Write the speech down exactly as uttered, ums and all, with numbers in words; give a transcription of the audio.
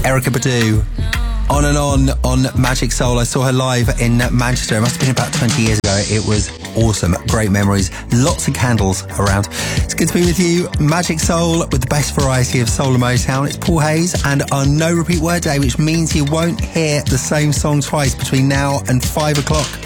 Erykah Badu. On and on on Magic Soul. I saw her live in Manchester. It must have been about twenty years ago. It was awesome. Great memories. Lots of candles around. It's good to be with you. Magic Soul with the best variety of soul and Motown. It's Paul Hayes and our no repeat word day, which means you won't hear the same song twice between now and five o'clock.